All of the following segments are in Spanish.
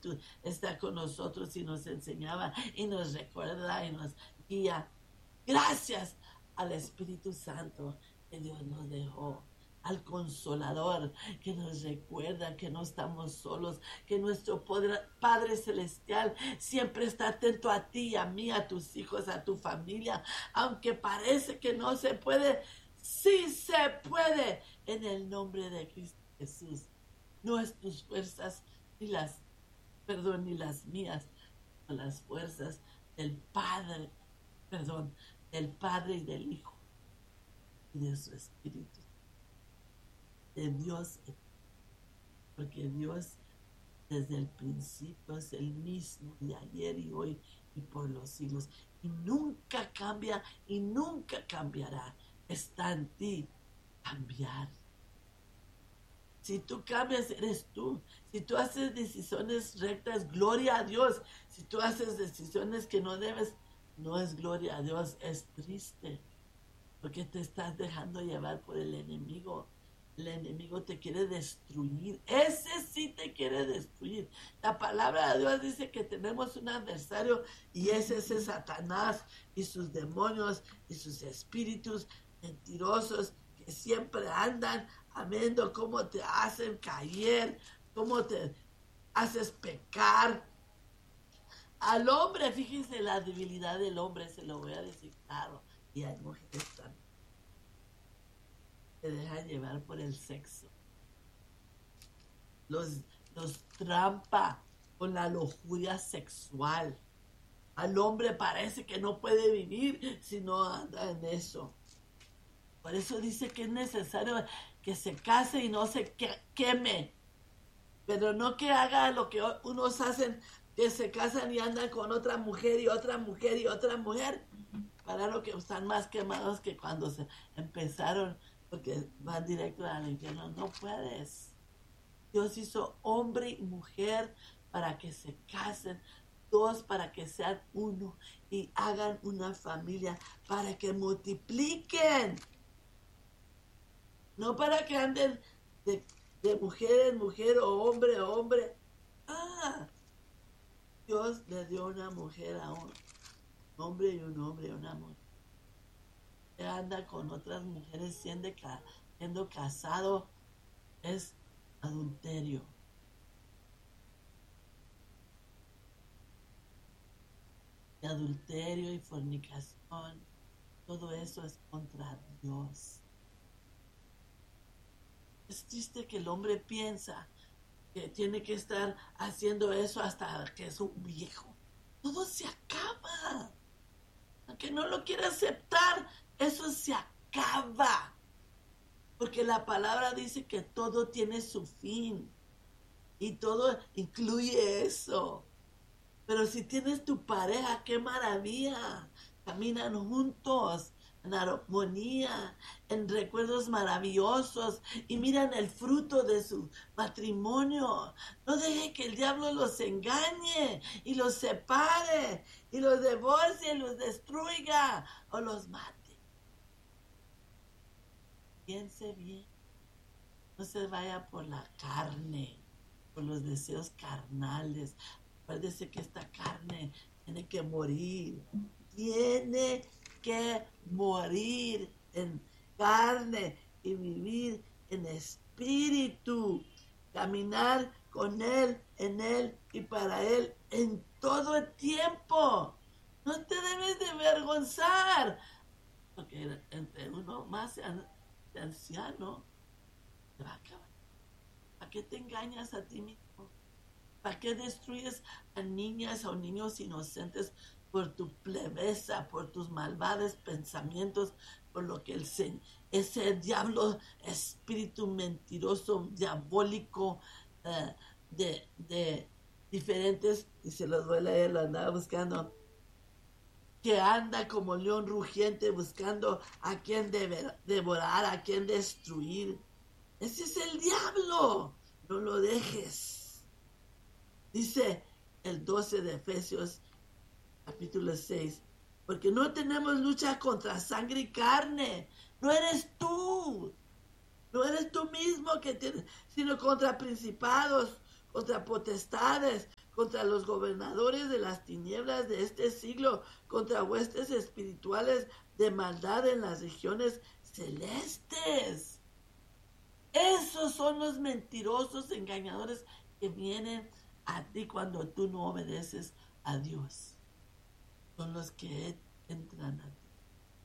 Espíritu está con nosotros y nos enseñaba y nos recuerda y nos guía. Gracias al Espíritu Santo que Dios nos dejó, al Consolador que nos recuerda que no estamos solos, que nuestro Padre Celestial siempre está atento a ti, a mí, a tus hijos, a tu familia, aunque parece que no se puede, sí se puede, en el nombre de Cristo Jesús. No es tus fuerzas ni las, perdón, ni las mías, sino las fuerzas del Padre, perdón, del Padre y del Hijo y de su Espíritu, de Dios, porque Dios desde el principio es el mismo de ayer y hoy y por los siglos, y nunca cambia y nunca cambiará. Está en ti cambiar. Si tú cambias, eres tú. Si tú haces decisiones rectas, gloria a Dios. Si tú haces decisiones que no debes, no es gloria a Dios, es triste, porque te estás dejando llevar por el enemigo. El enemigo te quiere destruir. Ese sí te quiere destruir. La palabra de Dios dice que tenemos un adversario y ese es Satanás y sus demonios y sus espíritus mentirosos que siempre andan viendo cómo te hacen caer, cómo te haces pecar. Al hombre, fíjense la debilidad del hombre, se lo voy a decir claro. Y hay mujeres también. Se dejan llevar por el sexo. Los trampa con la lujuria sexual. Al hombre parece que no puede vivir si no anda en eso. Por eso dice que es necesario que se case y no se queme. Pero no que haga lo que unos hacen, que se casan y andan con otra mujer y otra mujer y otra mujer. Para lo que están más quemados que cuando se empezaron, porque van directo al infierno. No puedes. Dios hizo hombre y mujer para que se casen, dos para que sean uno y hagan una familia, para que multipliquen. No para que anden de mujer en mujer o hombre a hombre. Dios le dio una mujer a un hombre y un hombre a una mujer. Anda con otras mujeres siendo casado es adulterio. Y adulterio y fornicación, todo eso es contra Dios. Es triste que el hombre piensa que tiene que estar haciendo eso hasta que es un viejo. Todo se acaba. Aunque no lo quiera aceptar, eso se acaba. Porque la palabra dice que todo tiene su fin. Y todo incluye eso. Pero si tienes tu pareja, qué maravilla. Caminan juntos en armonía, en recuerdos maravillosos y miran el fruto de su matrimonio. No deje que el diablo los engañe y los separe y los divorcie y los destruya o los mate. Piense bien. No se vaya por la carne, por los deseos carnales. Acuérdese que esta carne tiene que morir. Tiene que morir en carne y vivir en espíritu. Caminar con Él, en Él y para Él en todo el tiempo. No te debes de avergonzar. Porque entre uno más anciano te va a acabar. ¿Para qué te engañas a ti mismo? ¿Para qué destruyes a niñas o niños inocentes por tu plebeza, por tus malvados pensamientos, por lo que ese diablo, espíritu mentiroso, diabólico, de diferentes, y se los voy a leer, lo andaba buscando, que anda como león rugiente buscando a quien devorar, a quien destruir? Ese es el diablo. No lo dejes. Dice el 12 de Efesios, capítulo 6, porque no tenemos lucha contra sangre y carne. No eres tú. No eres tú mismo que tienes, sino contra principados, contra potestades, contra los gobernadores de las tinieblas de este siglo, contra huestes espirituales de maldad en las regiones celestes. Esos son los mentirosos engañadores que vienen a ti cuando tú no obedeces a Dios. Son los que entran a ti.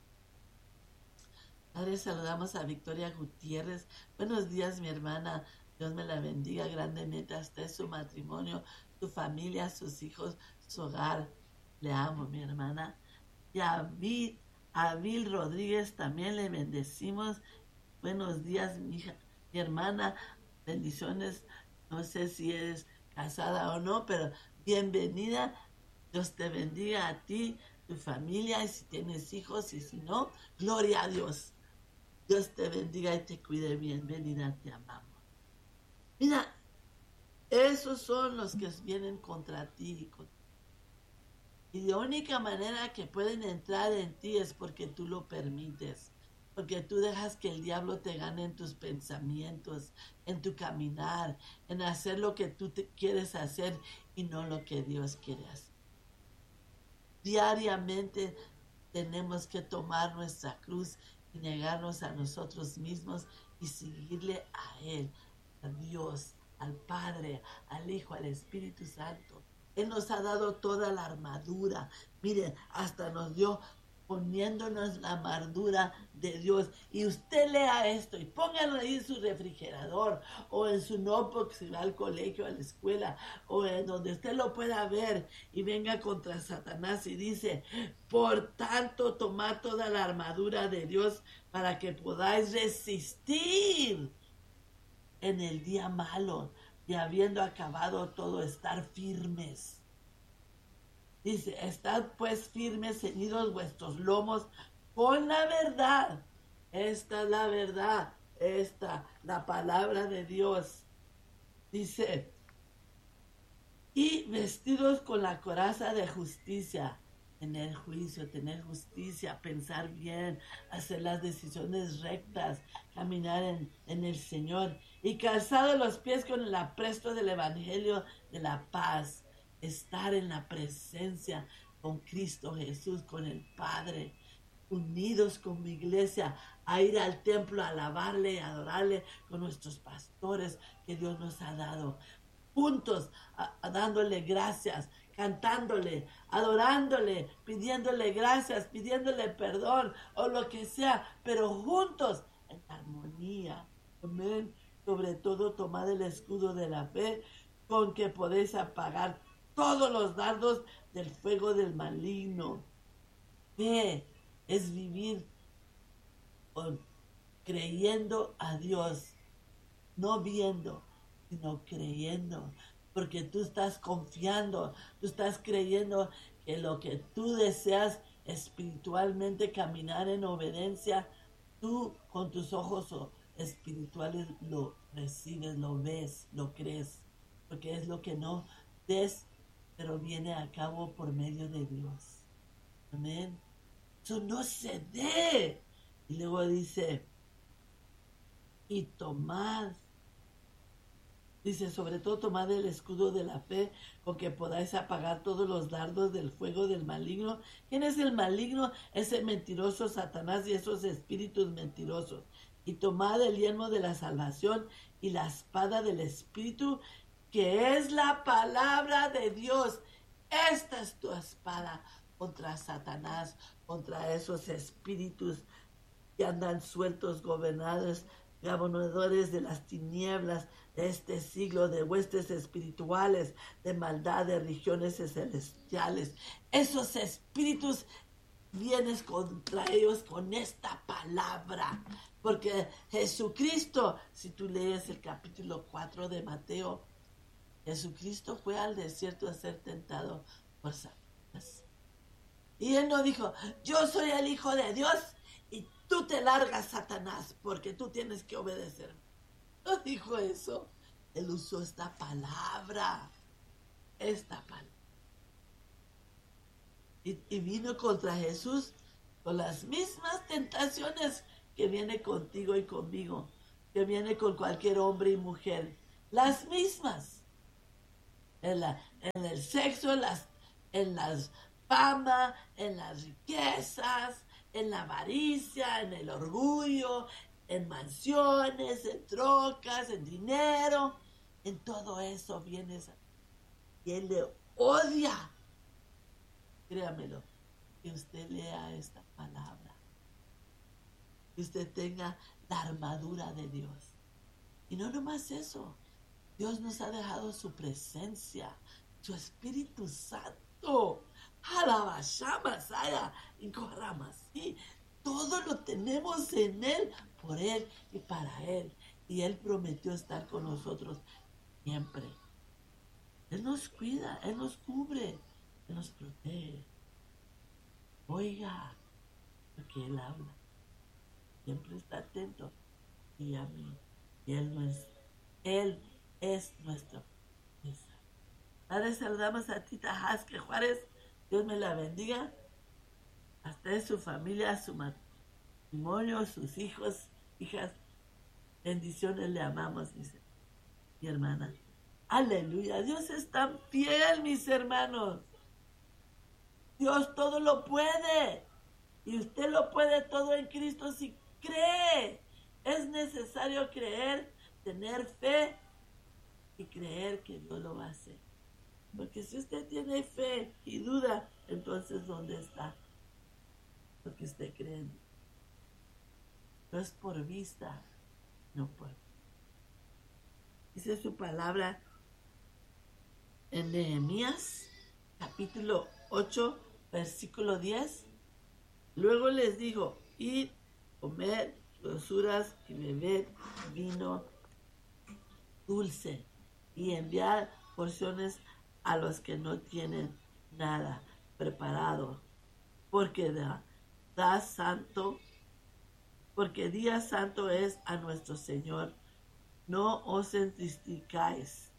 Padre, saludamos a Victoria Gutiérrez. Buenos días, mi hermana. Dios me la bendiga grandemente hasta su matrimonio, su familia, sus hijos, su hogar. Le amo, mi hermana. Y a Vil Rodríguez también le bendecimos. Buenos días, mi hermana. Bendiciones. No sé si eres casada o no, pero bienvenida. Dios te bendiga a ti, tu familia, y si tienes hijos, y si no, gloria a Dios. Dios te bendiga y te cuide. Bienvenida, te amamos. Mira, esos son los que vienen contra ti. Y la única manera que pueden entrar en ti es porque tú lo permites. Porque tú dejas que el diablo te gane en tus pensamientos, en tu caminar, en hacer lo que tú quieres hacer y no lo que Dios quiere hacer. Diariamente tenemos que tomar nuestra cruz y negarnos a nosotros mismos y seguirle a Él, a Dios, al Padre, al Hijo, al Espíritu Santo. Él nos ha dado toda la armadura. Miren, hasta nos dio poniéndonos la armadura de Dios. Y usted lea esto y póngalo ahí en su refrigerador o en su notebook si va al colegio, a la escuela o en donde usted lo pueda ver y venga contra Satanás y dice: por tanto, tomad toda la armadura de Dios para que podáis resistir en el día malo y habiendo acabado todo, estar firmes. Dice: estad pues firmes, ceñidos vuestros lomos con la verdad. Esta es la verdad, la palabra de Dios. Dice: y vestidos con la coraza de justicia. Tener juicio, tener justicia, pensar bien, hacer las decisiones rectas, caminar en el Señor. Y calzados los pies con el apresto del Evangelio de la paz. Estar en la presencia con Cristo Jesús, con el Padre, unidos con mi iglesia, a ir al templo, a alabarle, a adorarle con nuestros pastores que Dios nos ha dado. Juntos, dándole gracias, cantándole, adorándole, pidiéndole gracias, pidiéndole perdón o lo que sea, pero juntos en armonía. Amén. Sobre todo, tomad el escudo de la fe con que podéis apagar todos los dardos del fuego del maligno. Fe es vivir creyendo a Dios, no viendo, sino creyendo, porque tú estás confiando, tú estás creyendo que lo que tú deseas espiritualmente, caminar en obediencia, tú con tus ojos espirituales lo recibes, lo ves, lo crees, porque es lo que no ves, pero viene a cabo por medio de Dios. Amén. Eso no se dé. Y luego dice: y tomad. Dice: sobre todo tomad el escudo de la fe con que podáis apagar todos los dardos del fuego del maligno. ¿Quién es el maligno? Ese mentiroso Satanás y esos espíritus mentirosos. Y tomad el yelmo de la salvación y la espada del Espíritu, que es la palabra de Dios. Esta es tu espada contra Satanás, contra esos espíritus que andan sueltos, gobernadores de las tinieblas de este siglo, de huestes espirituales, de maldad, de regiones celestiales. Esos espíritus vienes contra ellos con esta palabra, porque Jesucristo, si tú lees el capítulo 4 de Mateo, Jesucristo fue al desierto a ser tentado por Satanás. Y él no dijo: yo soy el Hijo de Dios y tú te largas, Satanás, porque tú tienes que obedecer. No dijo eso. Él usó esta palabra. Y vino contra Jesús con las mismas tentaciones que viene contigo y conmigo, que viene con cualquier hombre y mujer. Las mismas. en el sexo, en las fama, en las riquezas, en la avaricia, en el orgullo, en mansiones, en trocas, en dinero. En todo eso viene y él le odia. Créamelo, que usted lea esta palabra, que usted tenga la armadura de Dios. Y no nomás eso, Dios nos ha dejado su presencia, su Espíritu Santo. Alabashamasaya y sí, todo lo tenemos en Él, por Él y para Él. Y Él prometió estar con nosotros siempre. Él nos cuida, Él nos cubre, Él nos protege. Oiga lo que Él habla. Siempre está atento. Y a mí. Y Él es nuestro promesa. Padre, saludamos a Tita Jasque Juárez. Dios me la bendiga. A usted, su familia, su matrimonio, sus hijos, hijas. Bendiciones, le amamos, dice mi hermana. Aleluya. Dios es tan fiel, mis hermanos. Dios todo lo puede. Y usted lo puede todo en Cristo si cree. Es necesario creer, tener fe y creer que Dios lo va a hacer. Porque si usted tiene fe y duda, entonces ¿dónde está? Porque usted cree. No es por vista, no por. Dice su palabra en Nehemías, capítulo 8, versículo 10. Luego les dijo, id, comed grosuras y bebed vino dulce y enviad porciones a los que no tienen nada preparado, porque día santo es a nuestro Señor. No os entristezcáis,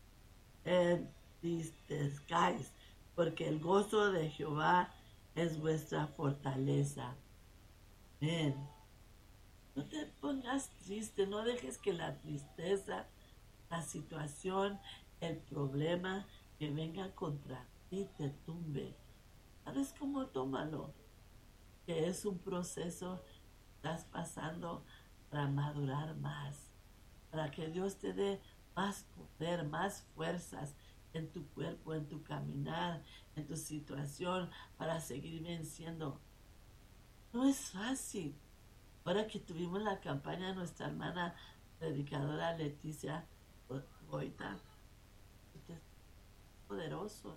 porque el gozo de Jehová es vuestra fortaleza. Amén. No te pongas triste, no dejes que la tristeza, la situación, el problema que venga contra ti te tumbe. ¿Sabes cómo? Tómalo, que es un proceso que estás pasando para madurar más, para que Dios te dé más poder, más fuerzas en tu cuerpo, en tu caminar, en tu situación, para seguir venciendo. No es fácil. Ahora que tuvimos la campaña de nuestra hermana predicadora Leticia Goita, es poderoso.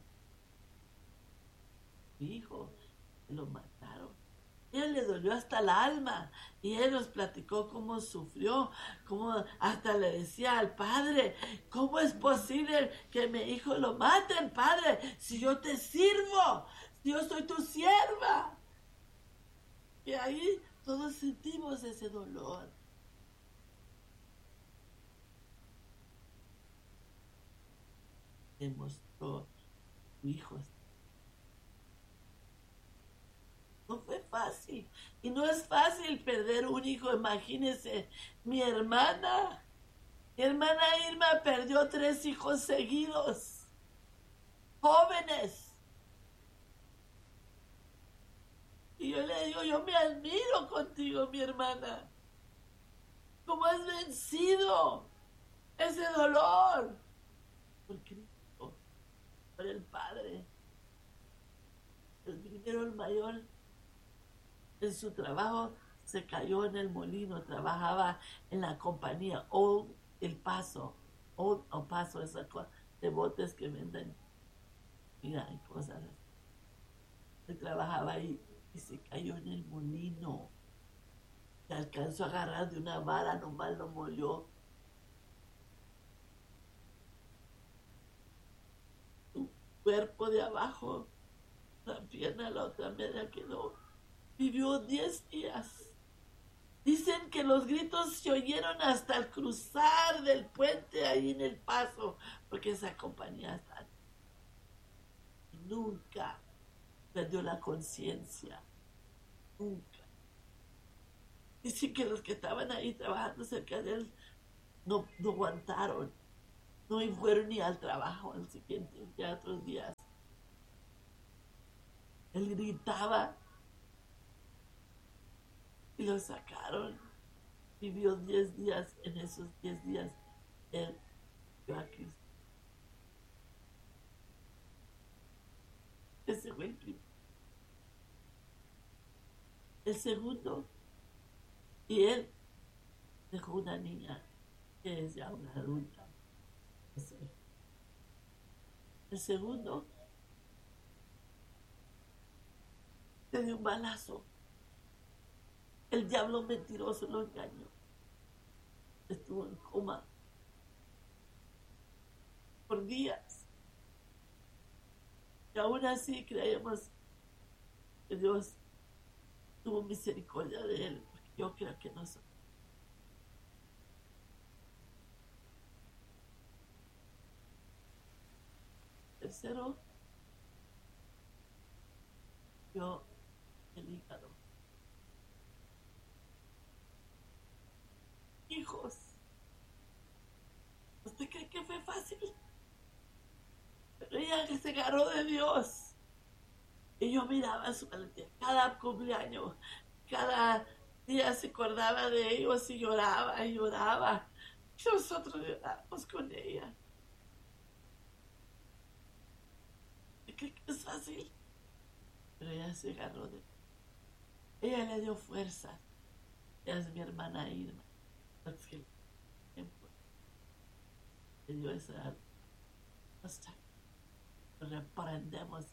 Mi hijo, lo mataron. Y él le dolió hasta el alma. Y él nos platicó cómo sufrió, cómo hasta le decía al padre, ¿cómo es posible que mi hijo lo maten, padre? Si yo te sirvo, si yo soy tu sierva. Y ahí todos sentimos ese dolor. Demostró su hijo. No fue fácil. Y no es fácil perder un hijo. Imagínense, mi hermana Irma perdió 3 hijos seguidos. Jóvenes. Y yo le digo, yo me admiro contigo, mi hermana. ¿Cómo has vencido ese dolor? Por Cristo, por el Padre. El primero, el mayor, en su trabajo se cayó en el molino. Trabajaba en la compañía Old El Paso. Esa cosa de botes que venden. Mira, hay cosas así. Él trabajaba ahí y se cayó en el molino. Se alcanzó a agarrar de una vara, nomás lo molió. Su cuerpo de abajo, la pierna, la otra media quedó. Vivió 10 días. Dicen que los gritos se oyeron hasta el cruzar del puente ahí en El Paso, porque esa compañía está. Nunca perdió la conciencia. Nunca. Dicen que los que estaban ahí trabajando cerca de él no aguantaron. No fueron ni al trabajo al siguiente día, otros días. Él gritaba y lo sacaron. Vivió 10 días. En esos 10 días, él vio a Cristo. Ese fue el primero. El segundo, y él dejó una niña que es ya una adulta. El segundo le dio un balazo. El diablo mentiroso lo engañó. Estuvo en coma por días. Y aún así creemos que Dios tuvo misericordia de él, porque yo creo que no. Tercero, yo el hígado. Hijos, ¿usted cree que fue fácil? Pero ella se agarró de Dios. Y yo miraba su valentía. Cada cumpleaños, cada día se acordaba de ellos y lloraba y lloraba. Y nosotros lloramos con ella. ¿Usted cree que es fácil? Pero ella se agarró de él. Ella le dio fuerza. Ella es mi hermana Irma. Le dio esa hasta reprendemos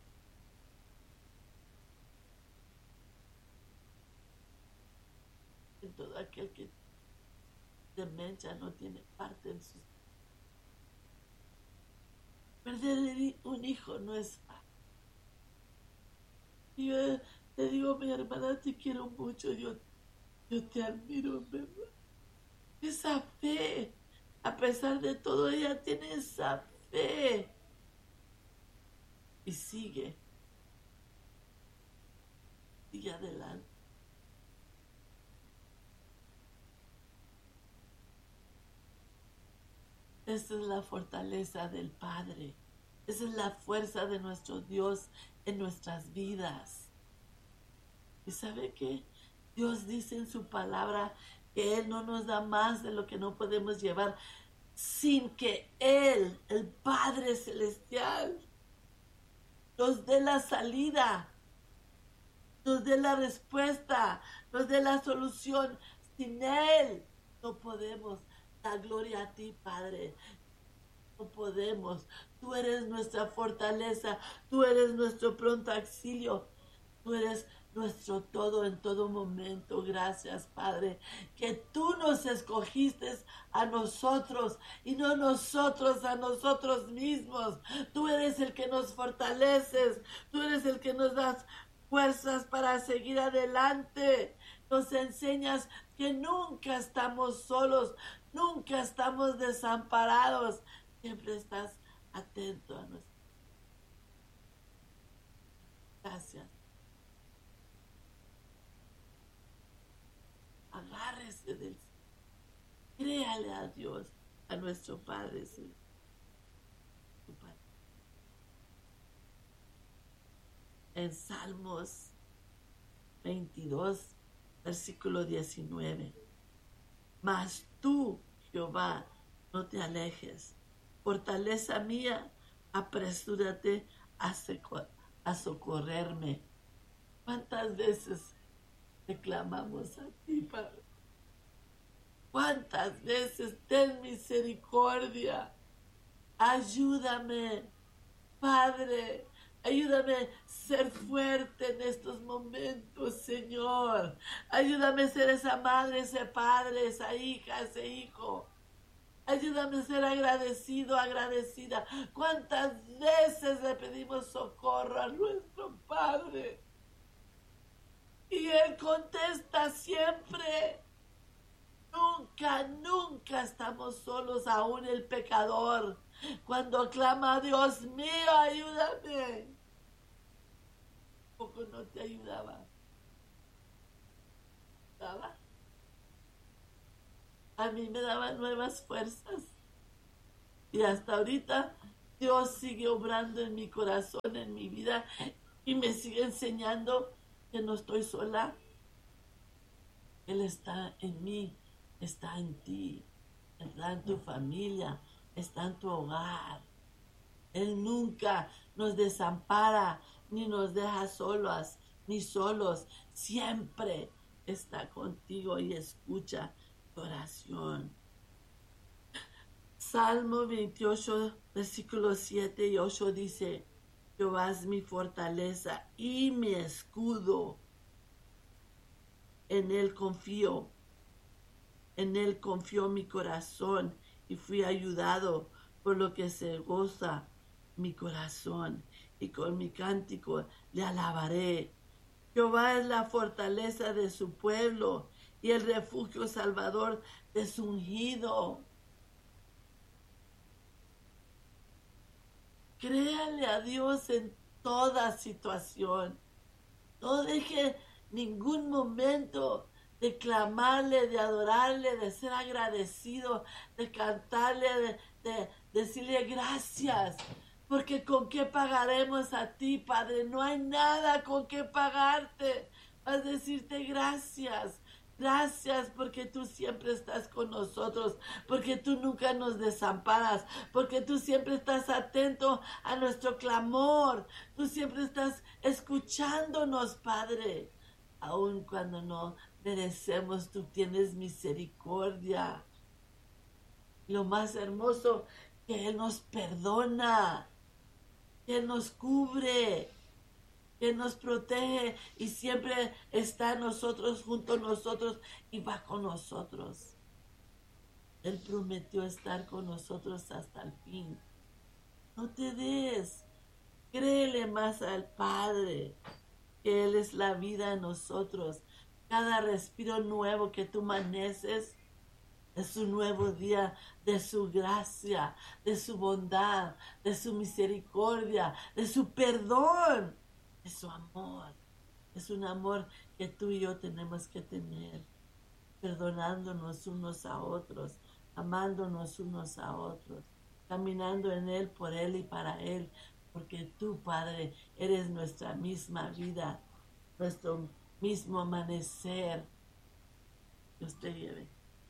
en todo aquel que demencia no tiene parte en sus. Perder un hijo no es fácil. Yo te digo, mi hermana, te quiero mucho. Yo te admiro, ¿verdad? Esa fe, a pesar de todo, ella tiene esa fe. Y sigue adelante. Esa es la fortaleza del Padre. Esa es la fuerza de nuestro Dios en nuestras vidas. ¿Y sabe qué? Dios dice en su palabra que Él no nos da más de lo que no podemos llevar sin que Él, el Padre Celestial, nos dé la salida, nos dé la respuesta, nos dé la solución. Sin Él no podemos. La gloria a ti, Padre. No podemos. Tú eres nuestra fortaleza. Tú eres nuestro pronto auxilio. Tú eres nuestro todo en todo momento. Gracias, Padre, que tú nos escogiste a nosotros y no nosotros a nosotros mismos. Tú eres el que nos fortaleces. Tú eres el que nos das fuerzas para seguir adelante. Nos enseñas que nunca estamos solos, nunca estamos desamparados. Siempre estás atento a nosotros. Gracias. Agárrese del Señor. Créale a Dios, a nuestro Padre. En Salmos 22, versículo 19. Mas tú, Jehová, no te alejes. Fortaleza mía, apresúrate a socorrerme. ¿Cuántas veces te clamamos a ti, Padre? ¿Cuántas veces ten misericordia? Ayúdame, Padre. Ayúdame a ser fuerte en estos momentos, Señor. Ayúdame a ser esa madre, ese padre, esa hija, ese hijo. Ayúdame a ser agradecido, agradecida. ¿Cuántas veces le pedimos socorro a nuestro Padre? Y Él contesta siempre. Nunca, nunca estamos solos, aún el pecador. Cuando clama a Dios mío, ayúdame. Poco no te ayudaba. ¿Daba? A mí me daba nuevas fuerzas. Y hasta ahorita Dios sigue obrando en mi corazón, en mi vida, y me sigue enseñando que no estoy sola. Él está en mí, está en ti, está en tu familia, está en tu hogar. Él nunca nos desampara, ni nos deja solas, ni solos. Siempre está contigo y escucha tu oración. Salmo 28, versículos 7 y 8 dice: Jehová es mi fortaleza y mi escudo. En él confió mi corazón y fui ayudado, por lo que se goza mi corazón, y con mi cántico le alabaré. Jehová es la fortaleza de su pueblo y el refugio salvador de su ungido. Créale a Dios en toda situación. No deje ningún momento de clamarle, de adorarle, de ser agradecido, de cantarle, de decirle gracias. Porque con qué pagaremos a ti, Padre. No hay nada con qué pagarte. Vas a decirte gracias. Gracias porque tú siempre estás con nosotros, porque tú nunca nos desamparas, porque tú siempre estás atento a nuestro clamor, tú siempre estás escuchándonos, Padre. Aun cuando no merecemos, tú tienes misericordia. Lo más hermoso, que Él nos perdona, que Él nos cubre, que nos protege y siempre está nosotros, junto a nosotros y va con nosotros. Él prometió estar con nosotros hasta el fin. No te des, créele más al Padre, que Él es la vida en nosotros. Cada respiro nuevo que tú amaneces es un nuevo día de su gracia, de su bondad, de su misericordia, de su perdón. Es su amor. Es un amor que tú y yo tenemos que tener, perdonándonos unos a otros, amándonos unos a otros, caminando en Él, por Él y para Él, porque tú, Padre, eres nuestra misma vida, nuestro mismo amanecer. Dios te lleve.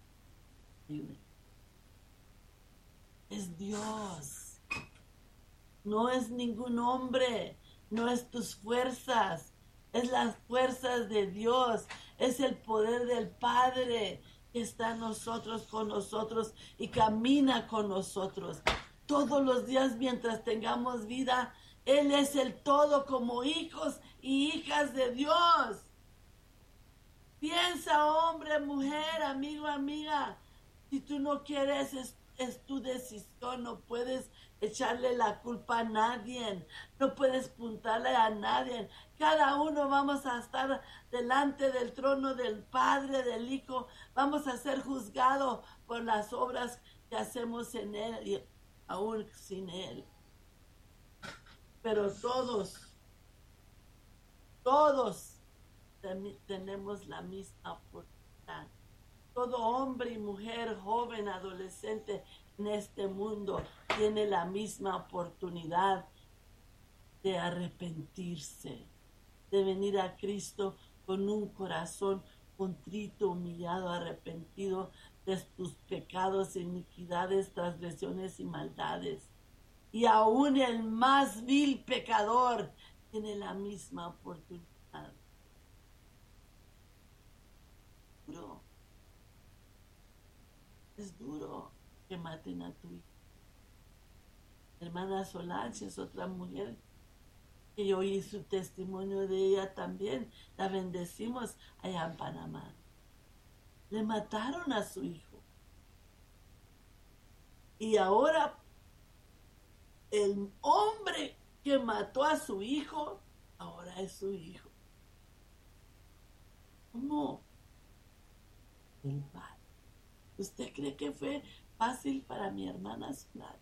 Es Dios, no es ningún hombre, no es tus fuerzas, es las fuerzas de Dios, es el poder del Padre que está en nosotros, con nosotros y camina con nosotros. Todos los días mientras tengamos vida, Él es el todo, como hijos y hijas de Dios. Piensa, hombre, mujer, amigo, amiga, si tú no quieres, es tu decisión, no puedes echarle la culpa a nadie, no puedes puntarle a nadie. Cada uno vamos a estar delante del trono del Padre, del Hijo, vamos a ser juzgados por las obras que hacemos en Él y aún sin Él. Pero todos tenemos la misma oportunidad. Todo hombre y mujer, joven, adolescente en este mundo tiene la misma oportunidad de arrepentirse, de venir a Cristo con un corazón contrito, humillado, arrepentido de tus pecados, iniquidades, transgresiones y maldades. Y aún el más vil pecador tiene la misma oportunidad. Es duro que maten a tu hijo. Hermana Solange es otra mujer que yo oí su testimonio de ella también. La bendecimos allá en Panamá. Le mataron a su hijo. Y ahora el hombre que mató a su hijo, ahora es su hijo. ¿Cómo? El padre. ¿Usted cree que fue fácil para mi hermana Solange?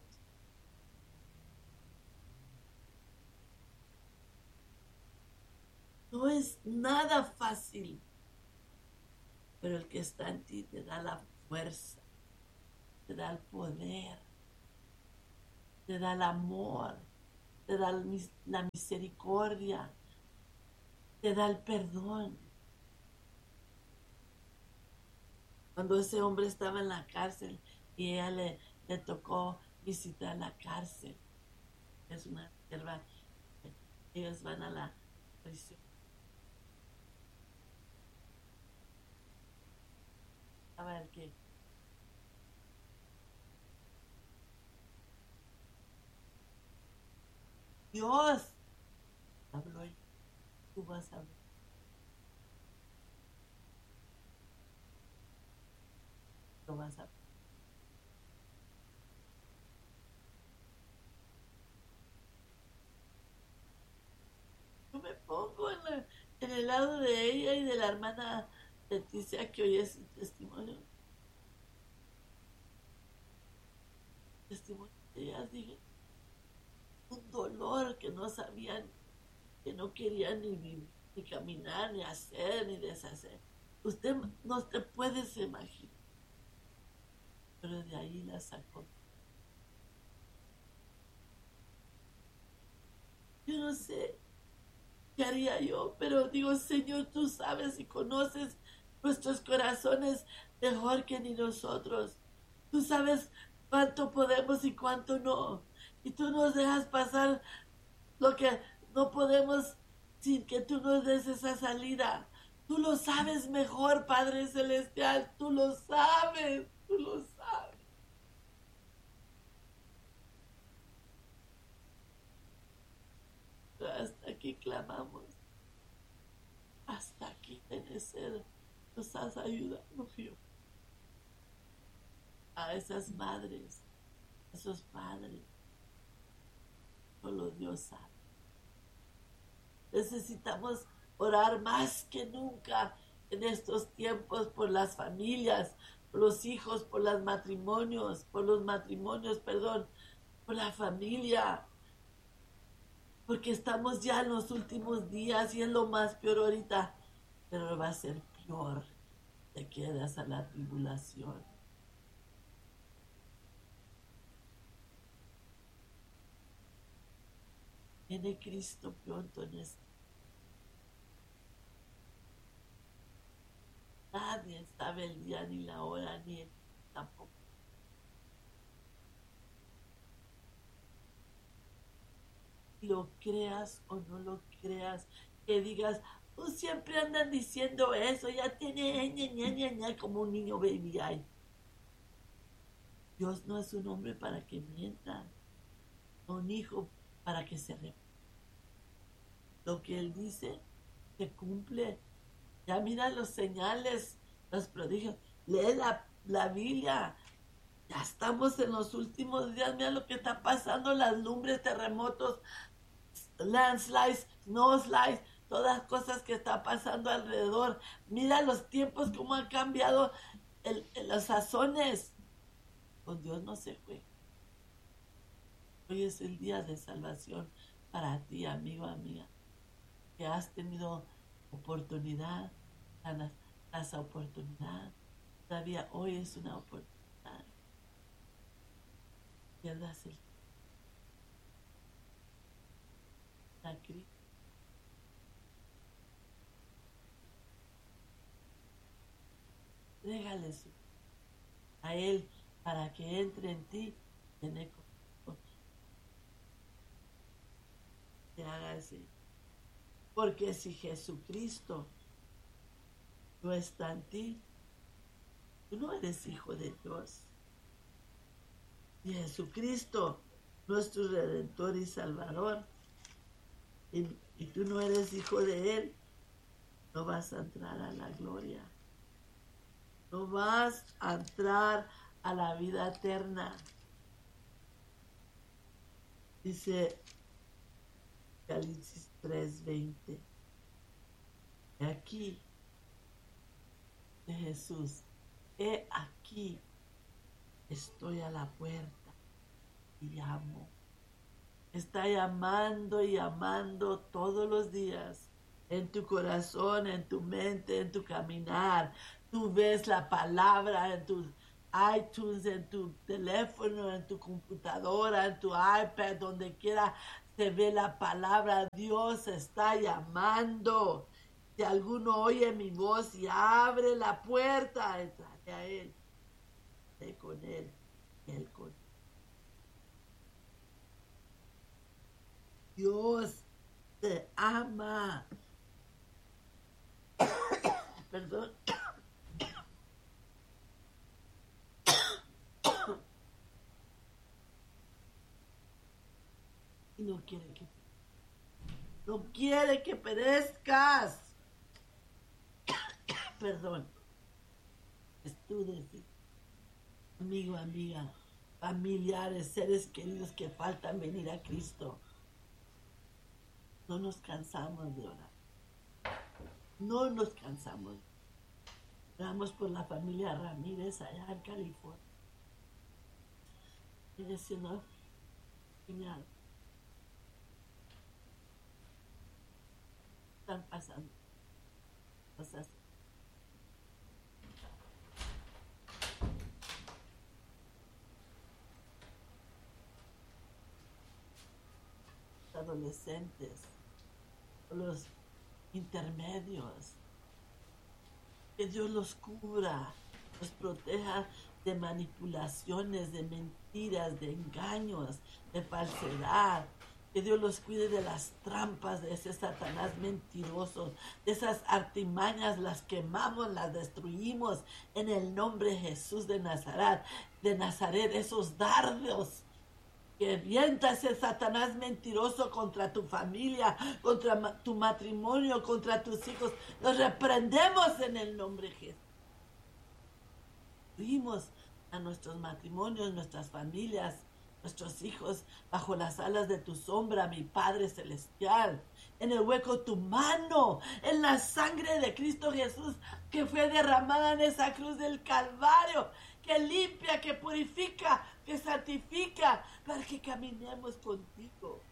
No es nada fácil, pero el que está en ti te da la fuerza, te da el poder te da el amor, te da la misericordia, te da el perdón. Cuando ese hombre estaba en la cárcel y ella le tocó visitar la cárcel, es una sierva, ellos van a la prisión. A ver qué. Dios habló y tú vas a ver. Lo vas a ver. Yo me pongo en el lado de ella y de la hermana Leticia que oye su testimonio. Testimonio de ellas, dije, un dolor que no sabían, que no querían ni vivir, ni caminar, ni hacer, ni deshacer. Usted no te puedes imaginar. Pero de ahí la sacó. Yo no sé qué haría yo, pero digo, Señor, tú sabes y conoces nuestros corazones mejor que ni nosotros. Tú sabes cuánto podemos y cuánto no. Y tú nos dejas pasar lo que no podemos sin que tú nos des esa salida. Tú lo sabes mejor, Padre Celestial. Tú lo sabes. Tú lo sabes. Hasta aquí clamamos. Hasta aquí, Benecer, nos has ayudado, Dios. A esas madres, a esos padres, solo Dios sabe. Necesitamos orar más que nunca en estos tiempos por las familias, por los hijos, por los matrimonios, perdón, por la familia, porque estamos ya en los últimos días y es lo más peor ahorita, pero va a ser peor. Te quedas a la tribulación. Viene Cristo pronto en este. Nadie sabe el día ni la hora ni el tampoco. Lo creas o no lo creas, que digas, tú siempre andan diciendo eso, ya tiene como un niño baby ay. Dios no es un hombre para que mienta, un hijo para que se repita. Lo que Él dice se cumple. Ya mira los señales, los prodigios. Lee la Biblia. Ya estamos en los últimos días. Mira lo que está pasando, las lumbres, terremotos, landslides, snowslides, todas cosas que está pasando alrededor. Mira los tiempos, cómo han cambiado los sazones. Con Dios no se juega. Hoy es el día de salvación para ti, amigo, amiga, que has tenido oportunidad, las oportunidad. Todavía hoy es una oportunidad. Pierdas la crisis. Régale a Él para que entre en ti en eco. Te haga así. Porque si Jesucristo no está en ti, tú no eres hijo de Dios. Y Jesucristo, nuestro Redentor y Salvador, y tú no eres hijo de Él, no vas a entrar a la gloria. No vas a entrar a la vida eterna. Dice Apocalipsis 3:20. Aquí de Jesús, he aquí, estoy a la puerta y llamo. Está llamando y llamando todos los días, en tu corazón, en tu mente, en tu caminar. Tú ves la palabra iTunes, en tu teléfono, en tu computadora, en tu iPad, donde quiera se ve la palabra. Dios está llamando. Si alguno oye mi voz y abre la puerta, entraré a él, estaré con él, y él con él. Dios te ama. Perdón. Y no quiere que perezcas. Perdón. Estudios, amigo, amiga, familiares, seres queridos que faltan venir a Cristo. No nos cansamos de orar. No nos cansamos. Oramos por la familia Ramírez allá en California. Y Señor, señal, están pasando cosas. Adolescentes, los intermedios, que Dios los cubra, los proteja de manipulaciones, de mentiras, de engaños, de falsedad. Que Dios los cuide de las trampas de ese Satanás mentiroso, de esas artimañas. Las quemamos, las destruimos en el nombre de Jesús de Nazaret, esos dardos que avienta ese Satanás mentiroso contra tu familia, contra tu matrimonio, contra tus hijos. Los reprendemos en el nombre de Jesús. Destruimos a nuestros matrimonios, nuestras familias, nuestros hijos bajo las alas de tu sombra, mi Padre Celestial. En el hueco de tu mano, en la sangre de Cristo Jesús que fue derramada en esa cruz del Calvario, que limpia, que purifica, que santifica, para que caminemos contigo.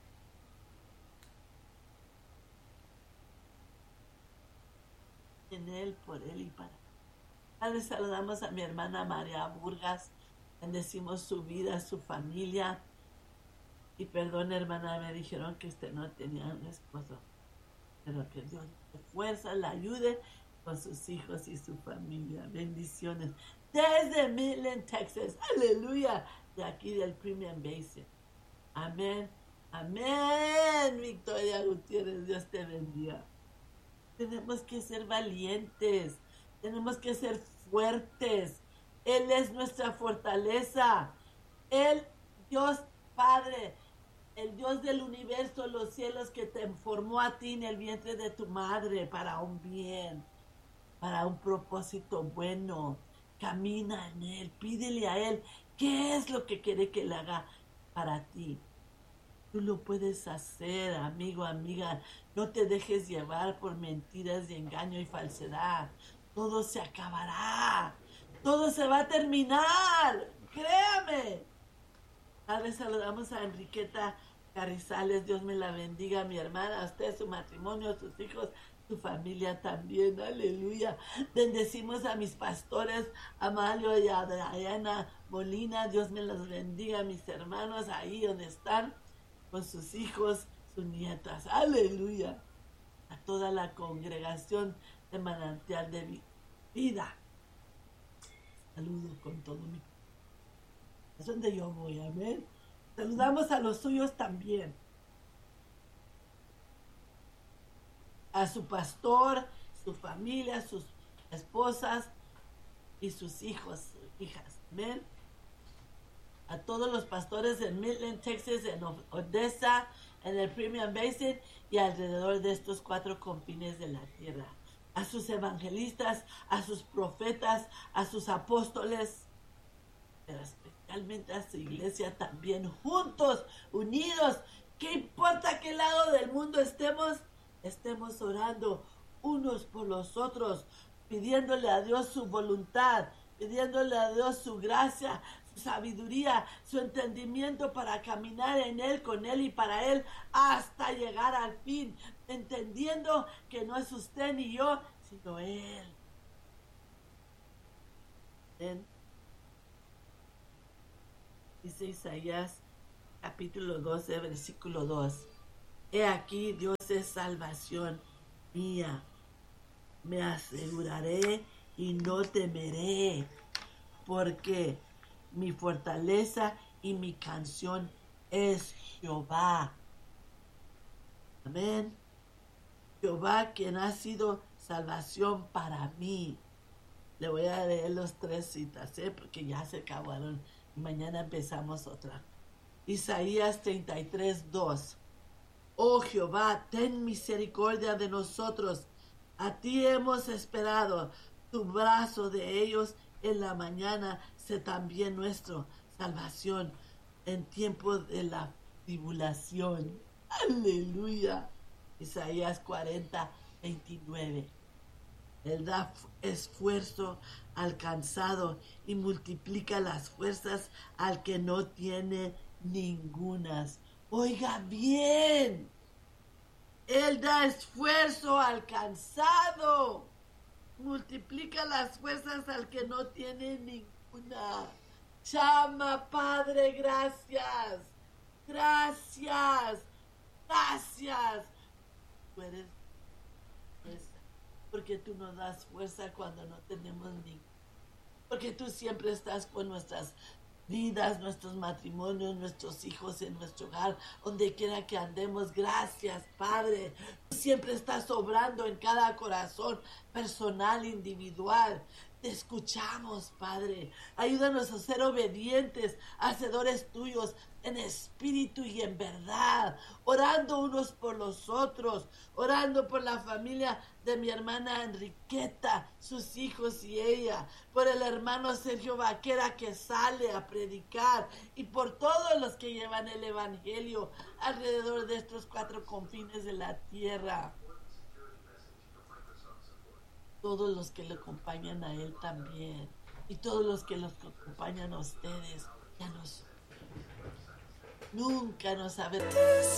En Él, por Él y para Él. Padre, saludamos a mi hermana María Burgas, bendecimos su vida, su familia. Y perdón, hermana, me dijeron que usted no tenía un esposo, pero que Dios le fuerza, la ayude con sus hijos y su familia. Bendiciones. Desde Midland, Texas. Aleluya. De aquí del Premium Basin. Amén. Amén. Victoria Gutiérrez, Dios te bendiga. Tenemos que ser valientes. Tenemos que ser fuertes. Él es nuestra fortaleza. Él, Dios Padre, el Dios del universo, los cielos, que te formó a ti en el vientre de tu madre para un bien, para un propósito bueno. Camina en Él, pídele a Él qué es lo que quiere que Él haga para ti. Tú lo puedes hacer, amigo, amiga. No te dejes llevar por mentiras y engaño y falsedad. Todo se acabará. Todo se va a terminar. Créame. Padre, saludamos a Enriqueta Carrizales. Dios me la bendiga, mi hermana, a usted, su matrimonio, sus hijos, su familia también. Aleluya. Bendecimos a mis pastores, Amalio y a Diana Molina. Dios me los bendiga, mis hermanos, ahí donde están, con sus hijos, sus nietas. Aleluya. A toda la congregación de Manantial de Vida. Saludo con todo mi corazón. Es donde yo voy, amén. Saludamos a los suyos también. A su pastor, su familia, sus esposas y sus hijos, hijas, amén. A todos los pastores en Midland, Texas, en Odessa, en el Premium Basin y alrededor de estos 4 confines de la tierra. A sus evangelistas, a sus profetas, a sus apóstoles, pero especialmente a su iglesia también, juntos, unidos. ¿Qué importa qué lado del mundo estemos? Estemos orando unos por los otros, pidiéndole a Dios su voluntad, pidiéndole a Dios su gracia, su sabiduría, su entendimiento para caminar en Él, con Él y para Él, hasta llegar al fin, entendiendo que no es usted ni yo, sino Él. ¿Ven? Dice Isaías capítulo 12, versículo 2. He aquí, Dios es salvación mía. Me aseguraré y no temeré, porque mi fortaleza y mi canción es Jehová. Amén. Jehová, quien ha sido salvación para mí. Le voy a leer los 3 citas, porque ya se acabaron. Mañana empezamos otra. Isaías 33, 2. Oh Jehová, ten misericordia de nosotros. A ti hemos esperado. Tu brazo de ellos en la mañana sé también nuestra salvación en tiempo de la tribulación. Aleluya. Isaías 40, 29. Él da esfuerzo al cansado y multiplica las fuerzas al que no tiene ningunas. Oiga bien, Él da esfuerzo al cansado, multiplica las fuerzas al que no tiene ninguna. Chama, Padre, gracias, gracias, gracias. Tú eres fuerza, porque tú nos das fuerza cuando no tenemos ninguna. Porque tú siempre estás con nuestras vidas, nuestros matrimonios, nuestros hijos en nuestro hogar, donde quiera que andemos. Gracias, Padre. Tú siempre estás obrando en cada corazón personal, individual. Te escuchamos, Padre. Ayúdanos a ser obedientes, hacedores tuyos en espíritu y en verdad, orando unos por los otros, orando por la familia de mi hermana Enriqueta, sus hijos y ella, por el hermano Sergio Vaquera que sale a predicar y por todos los que llevan el evangelio alrededor de estos 4 confines de la tierra. Todos los que le acompañan a él también y todos los que los acompañan a ustedes, ya nunca nos saben.